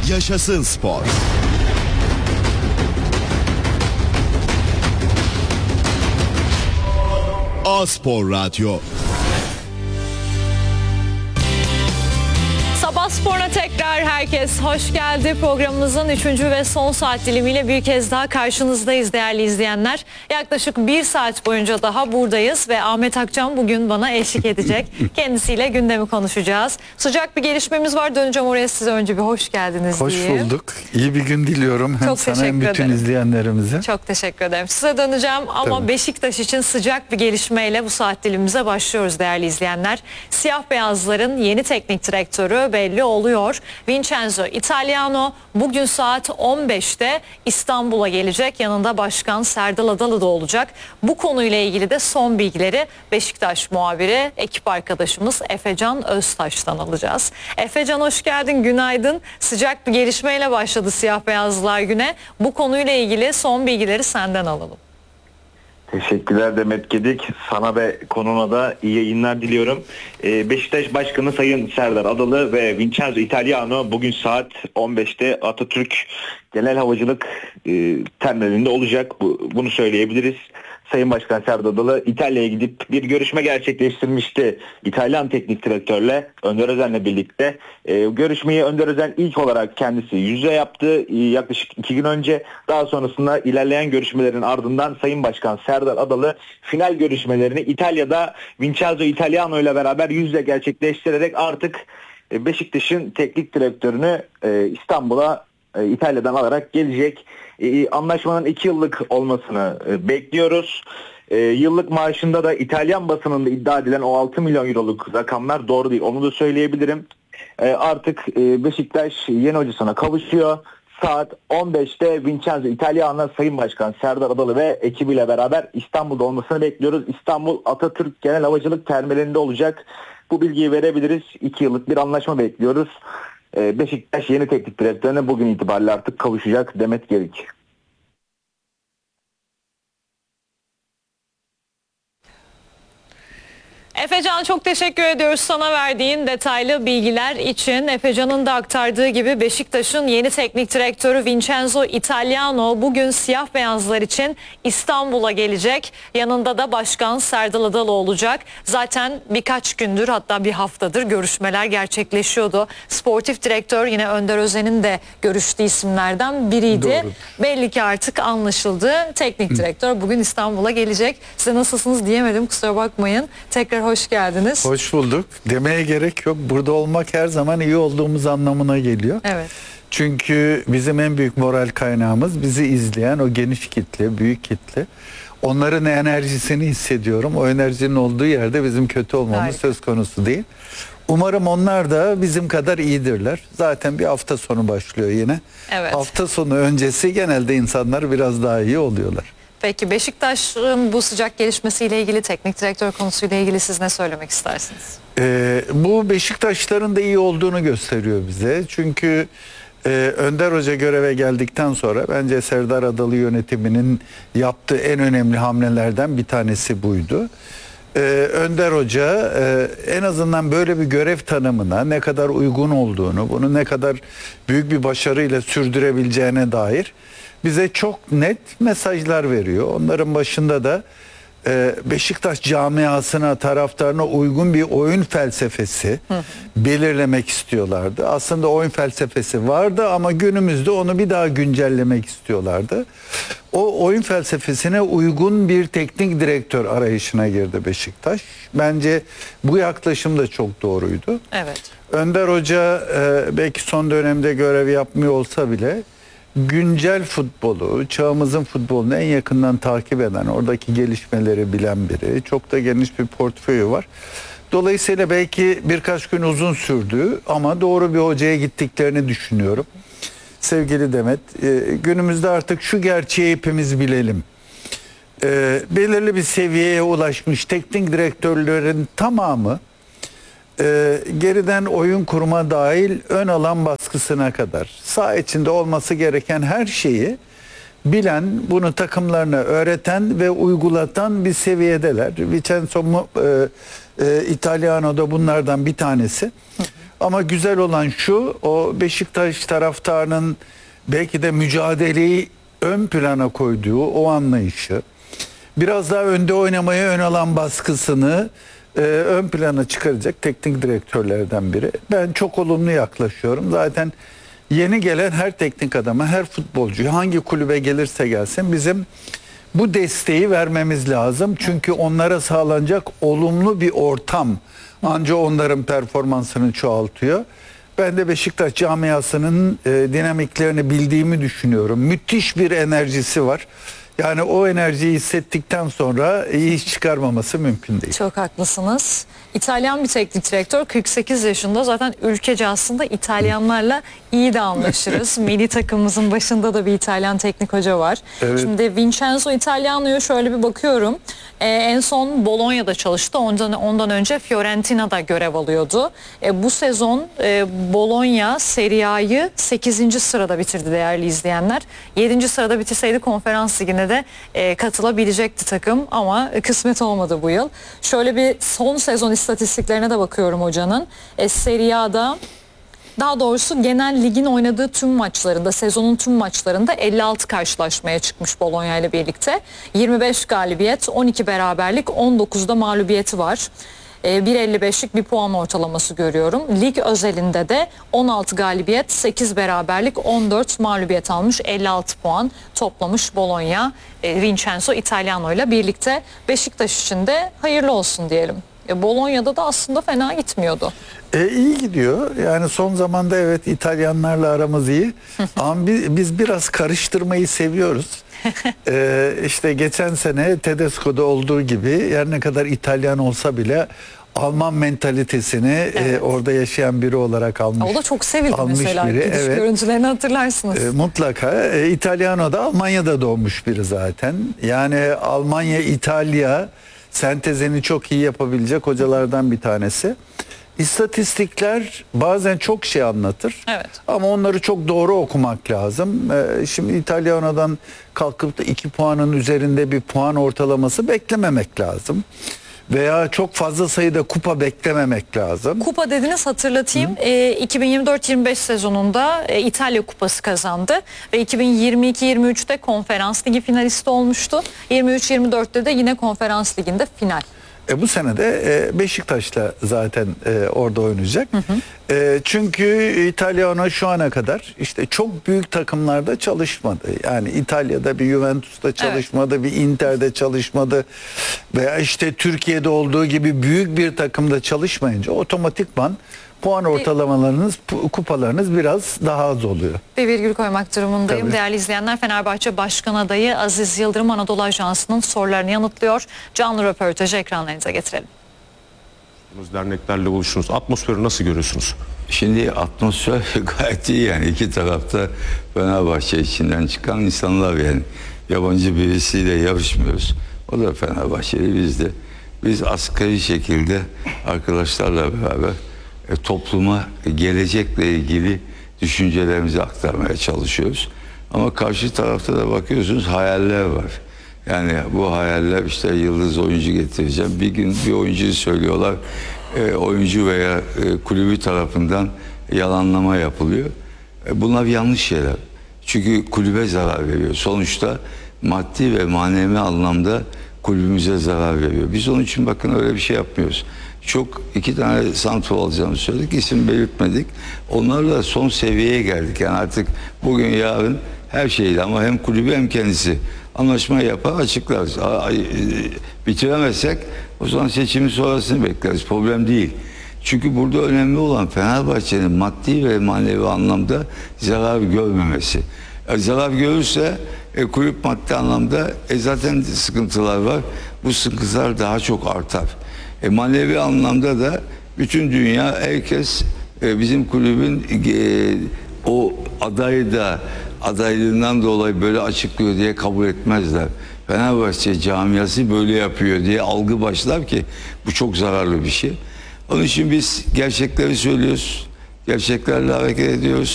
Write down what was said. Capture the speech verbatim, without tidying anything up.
Yaşasın spor. A-Spor Radyo. Sabah Spor'una tekrar herkes hoş geldi. Programımızın üçüncü ve son saat dilimiyle bir kez daha karşınızdayız değerli izleyenler. Yaklaşık bir saat boyunca daha buradayız ve Ahmet Akcan bugün bana eşlik edecek. Kendisiyle gündemi konuşacağız. Sıcak bir gelişmemiz var. Döneceğim oraya, size önce bir hoş geldiniz hoş diyeyim. Hoş bulduk. İyi bir gün diliyorum. Hem Çok sana hem bütün ederim. izleyenlerimize. Çok teşekkür ederim. Size döneceğim ama Tabii. Beşiktaş için sıcak bir gelişmeyle bu saat dilimize başlıyoruz değerli izleyenler. Siyah beyazların yeni teknik direktörü belli oluyor. Vincenzo Italiano bugün saat on beşte İstanbul'a gelecek. Yanında Başkan Serdal Adalı da olacak. Bu konuyla ilgili de son bilgileri Beşiktaş muhabiri, ekip arkadaşımız Efecan Öztaş'tan alacağız. Efecan hoş geldin, günaydın. Sıcak bir gelişmeyle başladı Siyah Beyazlılar güne. Bu konuyla ilgili son bilgileri senden alalım. Teşekkürler Demet Gedik. Sana ve konuna da iyi yayınlar diliyorum. Ee, Beşiktaş Başkanı Sayın Serdar Adalı ve Vincenzo Italiano bugün saat on beşte Atatürk Genel Havacılık e, Terminalinde olacak. Bu, bunu söyleyebiliriz. Sayın Başkan Serdar Adalı İtalya'ya gidip bir görüşme gerçekleştirmişti. İtalyan teknik direktörle, Önder Özen'le birlikte. E, görüşmeyi Önder Özen ilk olarak kendisi yüzle yaptı. E, yaklaşık iki gün önce. Daha sonrasında ilerleyen görüşmelerin ardından Sayın Başkan Serdar Adalı final görüşmelerini İtalya'da Vincenzo Italiano ile beraber yüzle gerçekleştirerek artık e, Beşiktaş'ın teknik direktörünü e, İstanbul'a e, İtalya'dan alarak gelecek. E, anlaşmanın iki yıllık olmasını e, bekliyoruz. E, yıllık maaşında da İtalyan basınında iddia edilen o altı milyon euroluk rakamlar doğru değil. Onu da söyleyebilirim. E, artık e, Beşiktaş yeni hocasına kavuşuyor. Saat on beşte Vincenzo Italiano Sayın Başkan Serdar Adalı ve ekibiyle beraber İstanbul'da olmasını bekliyoruz. İstanbul Atatürk Genel Havacılık Terminalinde olacak. Bu bilgiyi verebiliriz. iki yıllık bir anlaşma bekliyoruz. Beşiktaş yeni teknik direktörüne bugün itibariyle artık kavuşacak Demet Gedik. Efecan çok teşekkür ediyoruz sana verdiğin detaylı bilgiler için. Efecan'ın da aktardığı gibi Beşiktaş'ın yeni teknik direktörü Vincenzo Italiano bugün siyah beyazlar için İstanbul'a gelecek. Yanında da Başkan Serdal Adalı olacak. Zaten birkaç gündür, hatta bir haftadır görüşmeler gerçekleşiyordu. Sportif direktör yine Önder Özen'in de görüştüğü isimlerden biriydi. Doğru. Belli ki artık anlaşıldı. Teknik direktör bugün İstanbul'a gelecek. Size nasılsınız diyemedim, kusura bakmayın. Tekrar hoş geldiniz. Hoş bulduk. Demeye gerek yok. Burada olmak her zaman iyi olduğumuz anlamına geliyor. Evet. Çünkü bizim en büyük moral kaynağımız bizi izleyen o geniş kitle, büyük kitle. Onların enerjisini hissediyorum. O enerjinin olduğu yerde bizim kötü olmamız Harika. söz konusu değil. Umarım onlar da bizim kadar iyidirler. Zaten bir hafta sonu başlıyor yine. Evet. Hafta sonu öncesi genelde insanlar biraz daha iyi oluyorlar. Peki Beşiktaş'ın bu sıcak gelişmesiyle ilgili, teknik direktör konusuyla ilgili siz ne söylemek istersiniz? Ee, bu Beşiktaşların da iyi olduğunu gösteriyor bize. Çünkü e, Önder Hoca göreve geldikten sonra bence Serdar Adalı yönetiminin yaptığı en önemli hamlelerden bir tanesi buydu. Ee, Önder Hoca e, en azından böyle bir görev tanımına ne kadar uygun olduğunu, bunu ne kadar büyük bir başarıyla sürdürebileceğine dair bize çok net mesajlar veriyor. Onların başında da e, Beşiktaş camiasına, taraftarına uygun bir oyun felsefesi hı hı. belirlemek istiyorlardı. Aslında oyun felsefesi vardı ama günümüzde onu bir daha güncellemek istiyorlardı. O oyun felsefesine uygun bir teknik direktör arayışına girdi Beşiktaş. Bence bu yaklaşım da çok doğruydu. Evet. Önder Hoca e, belki son dönemde görev yapmıyor olsa bile güncel futbolu, çağımızın futbolunu en yakından takip eden, oradaki gelişmeleri bilen biri. Çok da geniş bir portföyü var. Dolayısıyla belki birkaç gün uzun sürdü ama doğru bir hocaya gittiklerini düşünüyorum. Sevgili Demet, e, günümüzde artık şu gerçeği hepimiz bilelim. E, belirli bir seviyeye ulaşmış teknik direktörlerin tamamı e, geriden oyun kurma dahil ön alan baskısına kadar saha içinde olması gereken her şeyi bilen, bunu takımlarına öğreten ve uygulatan bir seviyedeler. Vincenzo e, e, Italiano da bunlardan bir tanesi. Ama güzel olan şu, o Beşiktaş taraftarının belki de mücadeleyi ön plana koyduğu o anlayışı, biraz daha önde oynamaya ön alan baskısını e, ön plana çıkaracak teknik direktörlerden biri. Ben çok olumlu yaklaşıyorum. Zaten yeni gelen her teknik adama, her futbolcuya hangi kulübe gelirse gelsin bizim bu desteği vermemiz lazım. Çünkü onlara sağlanacak olumlu bir ortam ancak onların performansını çoğaltıyor. Ben de Beşiktaş camiasının e, dinamiklerini bildiğimi düşünüyorum. Müthiş bir enerjisi var. Yani o enerjiyi hissettikten sonra iyi iş çıkarmaması mümkün değil. Çok haklısınız. İtalyan bir teknik direktör, kırk sekiz yaşında, zaten ülkece aslında İtalyanlarla iyi de anlaşırız. Milli takımımızın başında da bir İtalyan teknik hoca var. Evet. Şimdi Vincenzo Italiano'yu şöyle bir bakıyorum. Ee, en son Bologna'da çalıştı. Ondan, ondan önce Fiorentina'da görev alıyordu. Ee, bu sezon e, Bologna Serie A'yı sekizinci sırada bitirdi değerli izleyenler. yedinci sırada bitirseydi Konferans Ligi'ne de e, katılabilecekti takım ama kısmet olmadı bu yıl. Şöyle bir son sezon istatistiklerine de bakıyorum hocanın. E, Serie A'da, daha doğrusu genel ligin oynadığı tüm maçlarında, sezonun tüm maçlarında elli altı karşılaşmaya çıkmış Bologna ile birlikte. yirmi beş galibiyet, on iki beraberlik, on dokuzda mağlubiyeti var. bir elli beşlik bir puan ortalaması görüyorum. Lig özelinde de on altı galibiyet, sekiz beraberlik, on dört mağlubiyet almış, elli altı puan toplamış Bologna. Vincenzo Italiano ile birlikte. Beşiktaş için de hayırlı olsun diyelim. E, Bologna'da da aslında fena gitmiyordu. E, iyi gidiyor. Yani son zamanda evet İtalyanlarla aramız iyi. Ama biz, biz biraz karıştırmayı seviyoruz. e, işte geçen sene Tedesco'da olduğu gibi, her ne kadar İtalyan olsa bile Alman mentalitesini evet. e, orada yaşayan biri olarak almış. O da çok sevildi mesela. Biri. Gidiş Evet. görüntülerini hatırlarsınız. E, mutlaka. E, İtalyano da Almanya'da doğmuş biri zaten. Yani Almanya, İtalya sentezini çok iyi yapabilecek hocalardan bir tanesi. İstatistikler bazen çok şey anlatır. Evet. Ama onları çok doğru okumak lazım. Ee, şimdi İtalyano'dan kalkıp da iki puanın üzerinde bir puan ortalaması beklememek lazım. Veya çok fazla sayıda kupa beklememek lazım. Kupa dediniz, hatırlatayım. E, iki bin yirmi dört yirmi beş sezonunda e, İtalya Kupası kazandı ve iki bin yirmi iki yirmi üçte Konferans Ligi finalisti olmuştu. yirmi üç yirmi dörtte de yine Konferans Ligi'nde final. E bu sene de e, Beşiktaş'la zaten e, orada oynayacak. Hı hı. E, çünkü İtalyano şu ana kadar işte çok büyük takımlarda çalışmadı. Yani İtalya'da bir Juventus'ta çalışmadı, evet. bir Inter'de çalışmadı. Veya işte Türkiye'de olduğu gibi büyük bir takımda çalışmayınca otomatikman puan ortalamalarınız, kupalarınız biraz daha az oluyor. Bir virgül koymak durumundayım. Tabii. Değerli izleyenler, Fenerbahçe Başkan Adayı Aziz Yıldırım Anadolu Ajansı'nın sorularını yanıtlıyor. Canlı röportajı ekranlarınıza getirelim. Derneklerle buluştunuz. Atmosferi nasıl görüyorsunuz? Şimdi atmosfer gayet iyi yani. İki tarafta Fenerbahçe içinden çıkan insanlar yani. Yabancı birisiyle yarışmıyoruz. O da Fenerbahçeli, biz de. Biz asgari şekilde arkadaşlarla beraber E, topluma e, gelecekle ilgili düşüncelerimizi aktarmaya çalışıyoruz. Ama karşı tarafta da bakıyorsunuz hayaller var. Yani bu hayaller işte yıldız oyuncu getireceğim. Bir gün bir oyuncuyu söylüyorlar. E, oyuncu veya e, kulübü tarafından yalanlama yapılıyor. E, bunlar yanlış şeyler. Çünkü kulübe zarar veriyor. Sonuçta maddi ve manevi anlamda kulübümüze zarar veriyor. Biz onun için bakın öyle bir şey yapmıyoruz. Çok iki tane santrfor alacağımı söyledik, isim belirtmedik. Onlarla son seviyeye geldik. Yani artık bugün yarın her şeyle, ama hem kulübü hem kendisi anlaşma yapar, açıklar. Bitiremezsek o zaman seçimin sonrasını bekleriz. Problem değil. Çünkü burada önemli olan Fenerbahçe'nin maddi ve manevi anlamda zarar görmemesi. E, zarar görürse e, kulüp maddi anlamda e, zaten sıkıntılar var. Bu sıkıntılar daha çok artar. E, manevi anlamda da bütün dünya, herkes e, bizim kulübün e, o adayı da adaylığından dolayı böyle açıklıyor diye kabul etmezler. Fenerbahçe camiası böyle yapıyor diye algı başlar ki bu çok zararlı bir şey. Onun için biz gerçekleri söylüyoruz, gerçeklerle hareket ediyoruz.